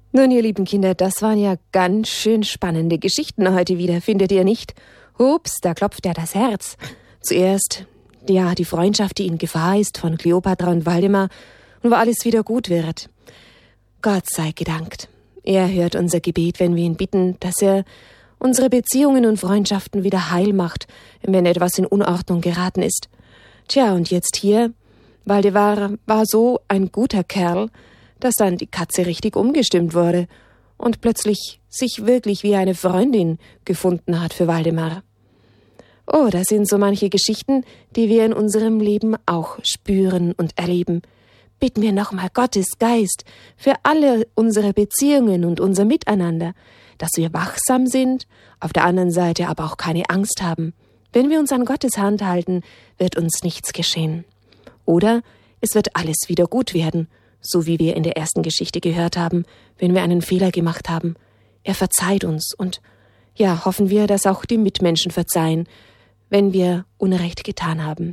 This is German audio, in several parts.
Nun, ihr lieben Kinder, das waren ja ganz schön spannende Geschichten heute wieder, findet ihr nicht? Hups, da klopft ja das Herz. Zuerst, ja, die Freundschaft, die in Gefahr ist von Kleopatra und Waldemar und wo alles wieder gut wird. Gott sei gedankt. Er hört unser Gebet, wenn wir ihn bitten, dass er unsere Beziehungen und Freundschaften wieder heil macht, wenn etwas in Unordnung geraten ist. Tja, und jetzt hier, Waldemar war so ein guter Kerl, dass dann die Katze richtig umgestimmt wurde und plötzlich sich wirklich wie eine Freundin gefunden hat für Waldemar. Oh, das sind so manche Geschichten, die wir in unserem Leben auch spüren und erleben. Bitten wir nochmal Gottes Geist für alle unsere Beziehungen und unser Miteinander, dass wir wachsam sind, auf der anderen Seite aber auch keine Angst haben. Wenn wir uns an Gottes Hand halten, wird uns nichts geschehen. Oder es wird alles wieder gut werden, so wie wir in der ersten Geschichte gehört haben, wenn wir einen Fehler gemacht haben. Er verzeiht uns und ja, hoffen wir, dass auch die Mitmenschen verzeihen, wenn wir Unrecht getan haben.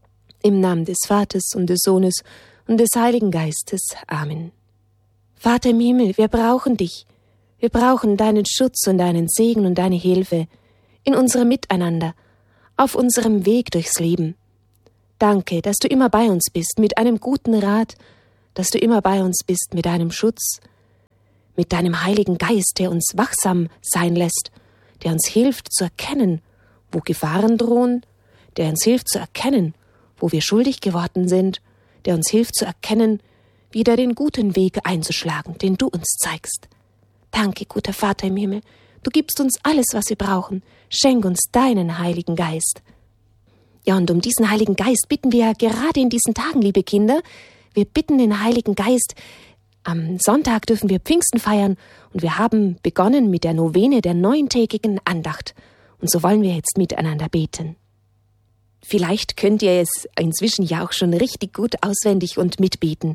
Im Namen des Vaters und des Sohnes und des Heiligen Geistes. Amen. Vater im Himmel, wir brauchen dich. Wir brauchen deinen Schutz und deinen Segen und deine Hilfe in unserem Miteinander, auf unserem Weg durchs Leben. Danke, dass du immer bei uns bist, mit einem guten Rat, dass du immer bei uns bist mit deinem Schutz, mit deinem Heiligen Geist, der uns wachsam sein lässt, der uns hilft zu erkennen, wo Gefahren drohen, der uns hilft zu erkennen, wo wir schuldig geworden sind, der uns hilft zu erkennen, wieder den guten Weg einzuschlagen, den du uns zeigst. Danke, guter Vater im Himmel, du gibst uns alles, was wir brauchen. Schenk uns deinen Heiligen Geist. Ja, und um diesen Heiligen Geist bitten wir ja gerade in diesen Tagen, liebe Kinder. Wir bitten den Heiligen Geist. Am Sonntag dürfen wir Pfingsten feiern und wir haben begonnen mit der Novene der 9-tägigen Andacht. Und so wollen wir jetzt miteinander beten. Vielleicht könnt ihr es inzwischen ja auch schon richtig gut auswendig und mitbeten.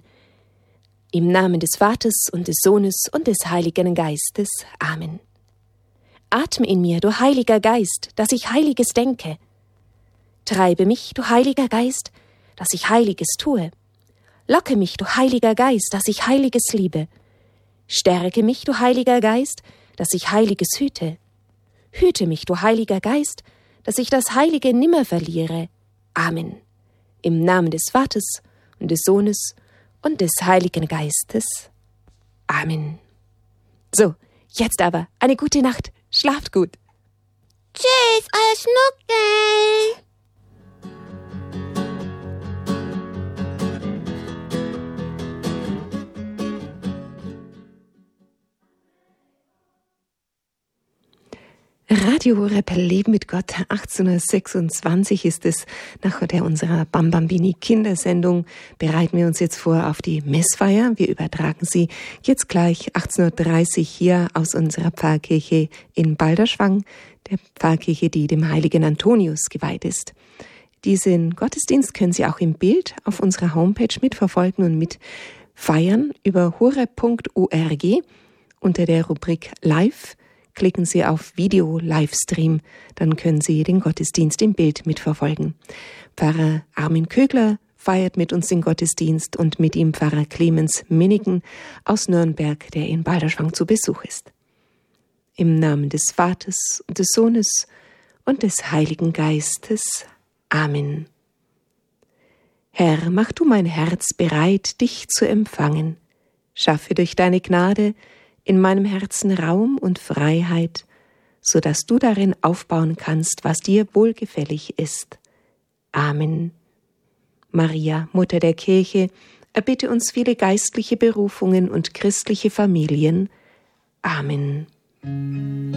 Im Namen des Vaters und des Sohnes und des Heiligen Geistes. Amen. Atme in mir, du Heiliger Geist, dass ich Heiliges denke. Treibe mich, du Heiliger Geist, dass ich Heiliges tue. Locke mich, du Heiliger Geist, dass ich Heiliges liebe. Stärke mich, du Heiliger Geist, dass ich Heiliges hüte. Hüte mich, du Heiliger Geist, dass ich das Heilige nimmer verliere. Amen. Im Namen des Vaters und des Sohnes und des Heiligen Geistes. Amen. So, jetzt aber eine gute Nacht. Schlaft gut. Tschüss, euer Schnuckel. Radio Horeb Leben mit Gott, 1826 ist es. Nach unserer Bambambini Kindersendung bereiten wir uns jetzt vor auf die Messfeier. Wir übertragen sie jetzt gleich 18.30 Uhr hier aus unserer Pfarrkirche in Balderschwang, der Pfarrkirche, die dem heiligen Antonius geweiht ist. Diesen Gottesdienst können Sie auch im Bild auf unserer Homepage mitverfolgen und mitfeiern über horeb.org unter der Rubrik Live. Klicken Sie auf Video-Livestream, dann können Sie den Gottesdienst im Bild mitverfolgen. Pfarrer Armin Kögler feiert mit uns den Gottesdienst und mit ihm Pfarrer Clemens Minniken aus Nürnberg, der in Balderschwang zu Besuch ist. Im Namen des Vaters und des Sohnes und des Heiligen Geistes. Amen. Herr, mach du mein Herz bereit, dich zu empfangen. Schaffe durch deine Gnade in meinem Herzen Raum und Freiheit, so dass du darin aufbauen kannst, was dir wohlgefällig ist. Amen. Maria, Mutter der Kirche, erbitte uns viele geistliche Berufungen und christliche Familien. Amen.